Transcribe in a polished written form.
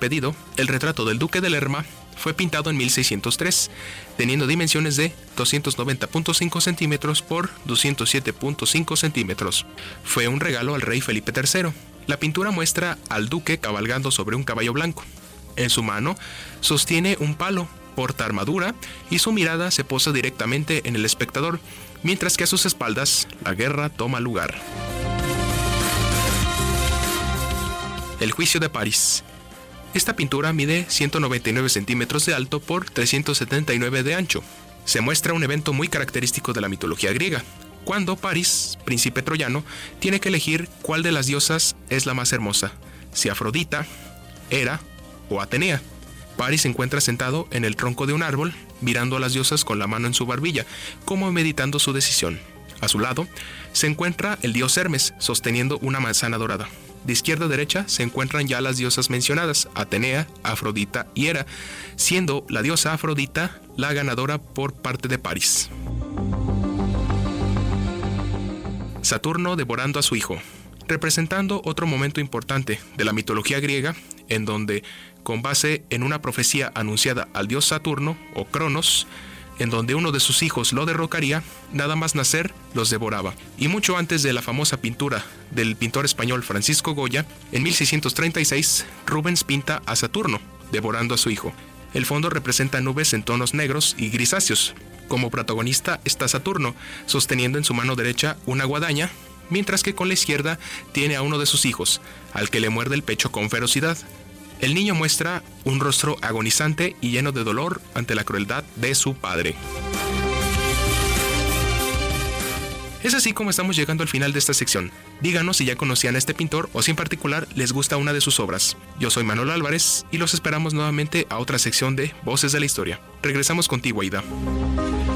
pedido, el retrato del duque de Lerma fue pintado en 1603, teniendo dimensiones de 290.5 centímetros por 207.5 centímetros. Fue un regalo al rey Felipe III. La pintura muestra al duque cabalgando sobre un caballo blanco. En su mano sostiene un palo, porta armadura y su mirada se posa directamente en el espectador, mientras que a sus espaldas la guerra toma lugar. El juicio de París. Esta pintura mide 199 centímetros de alto por 379 de ancho. Se muestra un evento muy característico de la mitología griega, cuando París, príncipe troyano, tiene que elegir cuál de las diosas es la más hermosa, si Afrodita, Hera o Atenea. París se encuentra sentado en el tronco de un árbol, mirando a las diosas con la mano en su barbilla, como meditando su decisión. A su lado se encuentra el dios Hermes, sosteniendo una manzana dorada. De izquierda a derecha se encuentran ya las diosas mencionadas, Atenea, Afrodita y Hera, siendo la diosa Afrodita la ganadora por parte de París. Saturno devorando a su hijo, representando otro momento importante de la mitología griega, en donde, con base en una profecía anunciada al dios Saturno, o Cronos, en donde uno de sus hijos lo derrocaría, nada más nacer los devoraba. Y mucho antes de la famosa pintura del pintor español Francisco Goya, en 1636, Rubens pinta a Saturno, devorando a su hijo. El fondo representa nubes en tonos negros y grisáceos. Como protagonista está Saturno, sosteniendo en su mano derecha una guadaña, mientras que con la izquierda tiene a uno de sus hijos, al que le muerde el pecho con ferocidad. El niño muestra un rostro agonizante y lleno de dolor ante la crueldad de su padre. Es así como estamos llegando al final de esta sección. Díganos si ya conocían a este pintor o si en particular les gusta una de sus obras. Yo soy Manuel Álvarez y los esperamos nuevamente a otra sección de Voces de la Historia. Regresamos contigo, Aida.